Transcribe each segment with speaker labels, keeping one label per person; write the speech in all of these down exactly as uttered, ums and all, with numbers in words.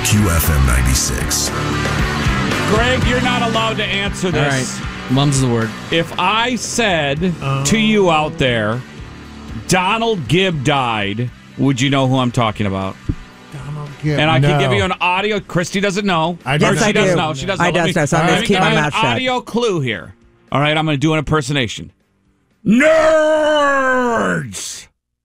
Speaker 1: Q F M ninety-six.
Speaker 2: Greg, you're not allowed to answer this.
Speaker 3: All right. Mum's the word.
Speaker 2: If I said
Speaker 4: Oh.
Speaker 2: to you out there, Donald Gibb died, would you know who I'm talking about?
Speaker 4: Donald Gibb.
Speaker 2: And I
Speaker 4: no.
Speaker 2: can give you an audio. Christy doesn't know.
Speaker 4: I
Speaker 2: or
Speaker 4: do
Speaker 2: she
Speaker 4: not.
Speaker 2: does
Speaker 5: do.
Speaker 2: know. She doesn't
Speaker 5: I
Speaker 2: know. Let
Speaker 5: does
Speaker 2: me-
Speaker 5: know, so I'm
Speaker 2: let
Speaker 5: gonna
Speaker 2: me
Speaker 5: keep
Speaker 2: give
Speaker 5: my
Speaker 2: you
Speaker 5: mouth
Speaker 2: an
Speaker 5: shut.
Speaker 2: audio clue here. All right, I'm going to do an impersonation. Nerds!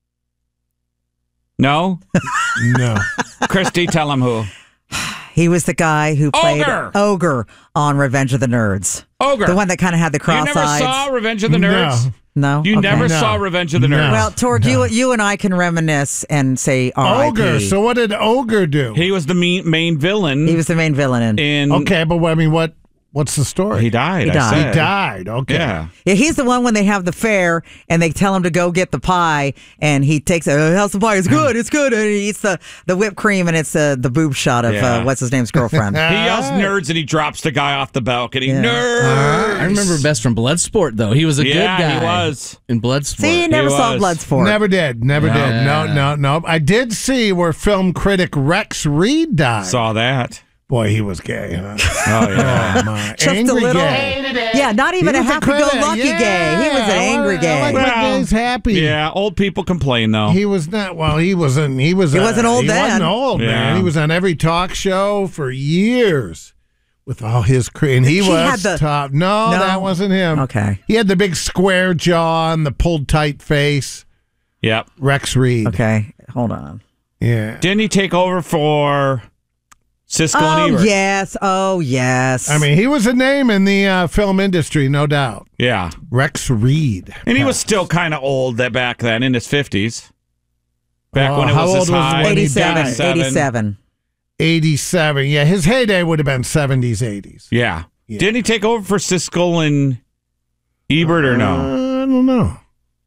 Speaker 2: No?
Speaker 4: No.
Speaker 2: Christy, tell him who.
Speaker 5: He was the guy who played
Speaker 2: Ogre.
Speaker 5: Ogre on Revenge of the Nerds.
Speaker 2: Ogre.
Speaker 5: The one that kind of had the
Speaker 2: You
Speaker 5: cross
Speaker 2: never
Speaker 5: eyes.
Speaker 2: saw Revenge of the Nerds?
Speaker 5: No.
Speaker 2: You
Speaker 5: Okay.
Speaker 2: never
Speaker 4: No.
Speaker 2: saw Revenge of the
Speaker 4: No.
Speaker 2: Nerds?
Speaker 5: Well, Torg,
Speaker 4: No.
Speaker 5: you you and I can reminisce and say R I P.
Speaker 4: Ogre. So what did Ogre do?
Speaker 2: He was the main, main villain.
Speaker 5: He was the main villain in.
Speaker 2: in.
Speaker 4: Okay, but I mean, what? What's the story?
Speaker 2: He died.
Speaker 5: He
Speaker 2: I
Speaker 5: died.
Speaker 2: said.
Speaker 4: He died. Okay.
Speaker 2: Yeah.
Speaker 5: Yeah, he's the one when they have the fair and they tell him to go get the pie, and he takes a how's the pie? It's good, it's good, and he eats the, the whipped cream, and it's uh, the boob shot of
Speaker 2: Yeah.
Speaker 5: uh, what's his name's girlfriend.
Speaker 2: He yells
Speaker 4: All right.
Speaker 2: nerds and he drops the guy off the balcony.
Speaker 5: Yeah.
Speaker 2: Nerds!
Speaker 3: I remember best from Bloodsport, though. He was a
Speaker 2: Yeah,
Speaker 3: good guy.
Speaker 2: he was.
Speaker 3: In Bloodsport.
Speaker 5: See, you never
Speaker 2: He
Speaker 5: saw
Speaker 2: was.
Speaker 5: Bloodsport.
Speaker 4: Never did. Never
Speaker 3: Yeah.
Speaker 4: did. No, no, no. I did see where film critic Rex Reed died.
Speaker 2: Saw that.
Speaker 4: Boy, he was gay, huh?
Speaker 2: Oh, yeah.
Speaker 4: Oh, my.
Speaker 5: Just a
Speaker 4: Angry
Speaker 5: little.
Speaker 4: gay.
Speaker 5: Yeah, not even
Speaker 4: He
Speaker 5: a
Speaker 4: was
Speaker 5: happy-go-lucky
Speaker 4: critic.
Speaker 5: gay. He was an
Speaker 4: Yeah,
Speaker 5: angry
Speaker 4: I
Speaker 5: gay.
Speaker 4: like when
Speaker 2: Well,
Speaker 4: gay's happy.
Speaker 2: Yeah, old people complain, though.
Speaker 4: He was not. Well, he wasn't. He was.
Speaker 5: He
Speaker 4: uh,
Speaker 5: wasn't old
Speaker 4: he
Speaker 5: then.
Speaker 4: wasn't old,
Speaker 2: Yeah.
Speaker 4: man. He was on every talk show for years with all his cre- and he,
Speaker 5: He
Speaker 4: was
Speaker 5: had the-
Speaker 4: top. No,
Speaker 5: No?
Speaker 4: that wasn't him.
Speaker 5: Okay.
Speaker 4: He had the big square jaw and the pulled tight face.
Speaker 2: Yep.
Speaker 4: Rex Reed.
Speaker 5: Okay, hold on.
Speaker 4: Yeah.
Speaker 2: Didn't he take over for Siskel
Speaker 5: Oh,
Speaker 2: and Ebert?
Speaker 5: yes. Oh, yes.
Speaker 4: I mean, he was a name in the uh, film industry, no doubt.
Speaker 2: Yeah.
Speaker 4: Rex Reed.
Speaker 2: And he was still kind of old that back then, in his fifties. Back
Speaker 4: Oh,
Speaker 2: when it
Speaker 4: how
Speaker 2: was
Speaker 4: old
Speaker 2: his
Speaker 4: was
Speaker 2: high.
Speaker 4: when he
Speaker 5: eighty-seven.
Speaker 4: died?
Speaker 5: eighty-seven.
Speaker 4: eighty-seven. Yeah, his heyday would have been seventies, eighties.
Speaker 2: Yeah.
Speaker 4: Yeah.
Speaker 2: Didn't he take over for Siskel and Ebert or no?
Speaker 4: Uh, I don't know.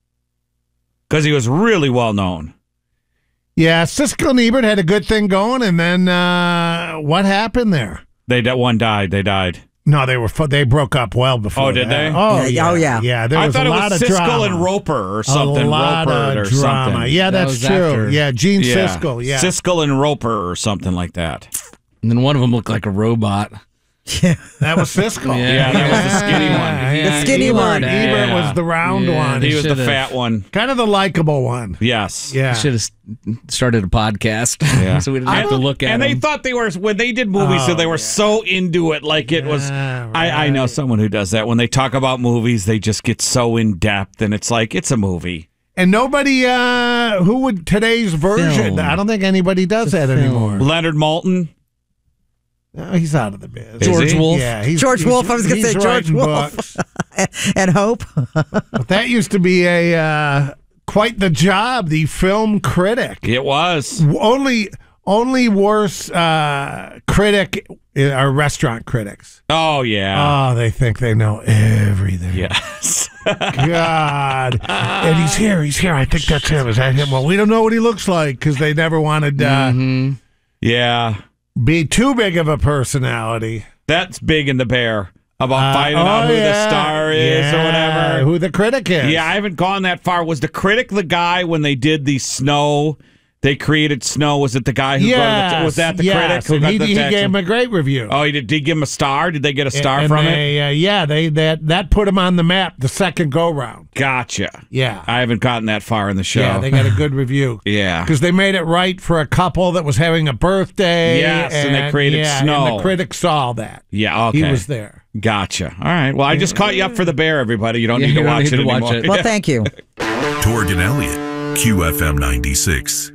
Speaker 2: Because he was really well known.
Speaker 4: Yeah, Siskel and Ebert had a good thing going, and then uh, what happened there?
Speaker 2: They that one died. They died.
Speaker 4: No, they were fu- they broke up well before.
Speaker 2: Oh, did
Speaker 4: that.
Speaker 2: they?
Speaker 4: Oh,
Speaker 5: Yeah,
Speaker 4: yeah.
Speaker 5: oh, yeah.
Speaker 4: Yeah, there
Speaker 2: I
Speaker 4: was
Speaker 2: thought
Speaker 4: a
Speaker 2: it
Speaker 4: lot
Speaker 2: was
Speaker 4: of
Speaker 2: Siskel
Speaker 4: drama.
Speaker 2: and Roper or something.
Speaker 4: A lot
Speaker 2: Roper
Speaker 4: of
Speaker 2: or
Speaker 4: drama.
Speaker 2: something.
Speaker 4: Yeah,
Speaker 3: That
Speaker 4: that's
Speaker 3: was
Speaker 4: true.
Speaker 3: after-
Speaker 4: Yeah, Gene
Speaker 2: Yeah.
Speaker 4: Siskel. Yeah.
Speaker 2: Siskel and Roper or something like that.
Speaker 3: And then one of them looked like a robot.
Speaker 4: That was Siskel.
Speaker 3: Yeah.
Speaker 2: Yeah, that was the skinny one.
Speaker 4: Yeah,
Speaker 5: The skinny
Speaker 4: Ebert,
Speaker 5: one.
Speaker 4: Ebert
Speaker 2: Yeah.
Speaker 4: was the round
Speaker 3: Yeah,
Speaker 4: one.
Speaker 2: He was the
Speaker 3: should've-
Speaker 2: fat one.
Speaker 4: Kind of the likable one.
Speaker 2: Yes.
Speaker 4: Yeah.
Speaker 3: Should have started a podcast.
Speaker 2: Yeah.
Speaker 3: So we didn't have to look at
Speaker 2: And they
Speaker 3: him.
Speaker 2: thought they were, when they did movies, so they were so into it, like it was.
Speaker 4: Yeah,
Speaker 2: I, I know
Speaker 4: right.
Speaker 2: someone who does that. When they talk about movies, they just get so in depth, and it's like, it's a movie.
Speaker 4: And nobody, uh, who would today's version?
Speaker 3: Film.
Speaker 4: I don't think anybody does that
Speaker 3: film.
Speaker 4: anymore.
Speaker 2: Leonard Maltin.
Speaker 4: No, he's out of the biz.
Speaker 2: Is
Speaker 3: George
Speaker 2: he?
Speaker 3: Wolf.
Speaker 4: Yeah, he's,
Speaker 5: George
Speaker 4: he's-
Speaker 5: Wolf, I was gonna
Speaker 4: he's
Speaker 5: say George
Speaker 4: writing
Speaker 5: Wolf.
Speaker 4: books.
Speaker 5: And Hope.
Speaker 4: But that used to be a uh, quite the job. The film critic,
Speaker 2: It was.
Speaker 4: only only worse uh, critic are restaurant critics.
Speaker 2: Oh, yeah.
Speaker 4: Oh, they think they know everything.
Speaker 2: yes.
Speaker 4: God. And he's here. He's here. I think that's him. Is that him? Well, we don't know what he looks like because they never wanted to uh,
Speaker 3: Mm-hmm.
Speaker 2: Yeah.
Speaker 4: be too big of a personality.
Speaker 2: That's big in the bear about
Speaker 4: Uh,
Speaker 2: finding
Speaker 4: oh,
Speaker 2: out who the
Speaker 4: yeah.
Speaker 2: star is or
Speaker 4: Yeah,
Speaker 2: whatever.
Speaker 4: Who the critic is.
Speaker 2: Yeah, I haven't gone that far. Was the critic the guy when they did the snow? They created snow. Was it the guy who
Speaker 4: yes,
Speaker 2: got the, was that the
Speaker 4: yes.
Speaker 2: critic who
Speaker 4: And
Speaker 2: got
Speaker 4: he,
Speaker 2: the
Speaker 4: he
Speaker 2: text?
Speaker 4: gave him a great review.
Speaker 2: Oh, he did. Did he give him a star? Did they get a star
Speaker 4: And
Speaker 2: from it?
Speaker 4: they, Uh, yeah, they that that put him on the map the second go round.
Speaker 2: Gotcha.
Speaker 4: Yeah.
Speaker 2: I haven't gotten that far in the show.
Speaker 4: Yeah, they got a good review.
Speaker 2: Yeah.
Speaker 4: Because they made it right for a couple that was having a birthday.
Speaker 2: Yes, and they created
Speaker 4: yeah,
Speaker 2: snow.
Speaker 4: And the critic saw that.
Speaker 2: Yeah, okay.
Speaker 4: He was there.
Speaker 2: Gotcha. All right. Well, I just caught you up for the bear, everybody. You don't
Speaker 3: Yeah,
Speaker 2: need to
Speaker 3: you don't
Speaker 2: watch
Speaker 3: need
Speaker 2: it
Speaker 3: to watch
Speaker 2: anymore.
Speaker 3: it.
Speaker 5: Well, thank you.
Speaker 1: Torg and Elliott, Q F M ninety-six.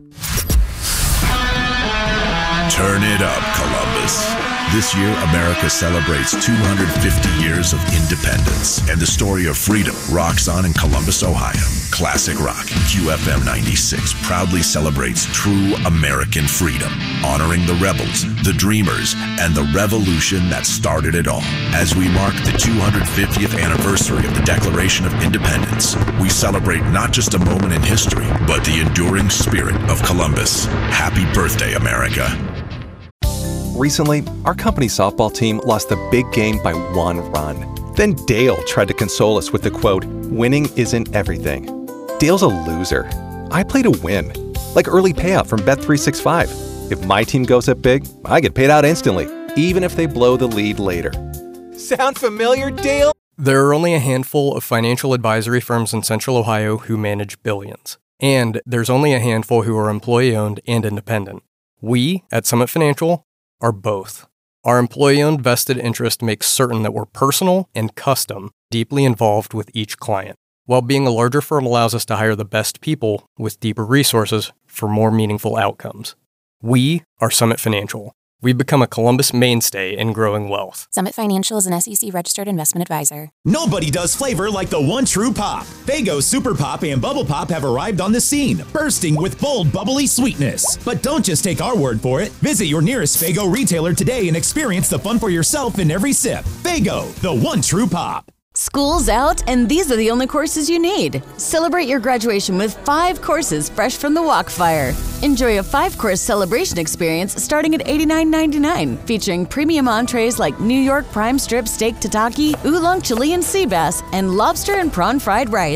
Speaker 1: Turn it up, Columbus. This year, America celebrates two hundred fifty years of independence, and the story of freedom rocks on in Columbus, Ohio. Classic Rock, Q F M ninety-six proudly celebrates true American freedom, honoring the rebels, the dreamers, and the revolution that started it all. As we mark the two hundred fiftieth anniversary of the Declaration of Independence, we celebrate not just a moment in history, but the enduring spirit of Columbus. Happy birthday, America.
Speaker 6: Recently, our company softball team lost the big game by one run. Then Dale tried to console us with the quote, "Winning isn't everything." Dale's a loser. I play to win, like early payout from Bet three sixty-five. If my team goes up big, I get paid out instantly, even if they blow the lead later. Sound familiar, Dale?
Speaker 7: There are only a handful of financial advisory firms in Central Ohio who manage billions. And there's only a handful who are employee-owned and independent. We, at Summit Financial, are both. Our employee-owned vested interest makes certain that we're personal and custom, deeply involved with each client, while being a larger firm allows us to hire the best people with deeper resources for more meaningful outcomes. We are Summit Financial. We've become a Columbus mainstay in growing wealth.
Speaker 8: Summit Financial is an S E C-registered investment advisor.
Speaker 9: Nobody does flavor like the one true pop. Faygo Super Pop and Bubble Pop have arrived on the scene, bursting with bold, bubbly sweetness. But don't just take our word for it. Visit your nearest Faygo retailer today and experience the fun for yourself in every sip. Faygo, the one true pop.
Speaker 10: School's out, and these are the only courses you need. Celebrate your graduation with five courses fresh from the Walkfire. Enjoy a five-course celebration experience starting at eighty-nine ninety-nine, featuring premium entrees like New York prime strip steak tataki, oolong Chilean sea bass, and lobster and prawn fried rice.